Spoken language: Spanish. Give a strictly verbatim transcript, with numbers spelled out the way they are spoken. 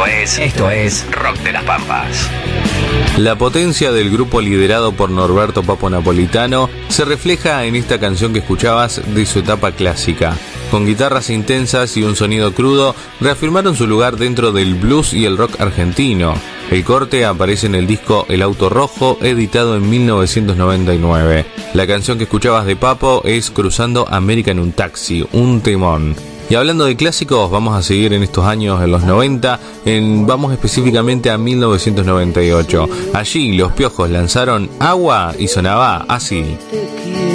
Esto es, esto es Rock de las Pampas. La potencia del grupo liderado por Norberto Papo Napolitano se refleja en esta canción que escuchabas de su etapa clásica. Con guitarras intensas y un sonido crudo, reafirmaron su lugar dentro del blues y el rock argentino. El corte aparece en el disco El Auto Rojo, editado en mil novecientos noventa y nueve. La canción que escuchabas de Papo es Cruzando América en un taxi, un temón. Y hablando de clásicos, vamos a seguir en estos años, en los noventa, en, vamos específicamente a mil novecientos noventa y ocho. Allí los Piojos lanzaron Agua y sonaba así.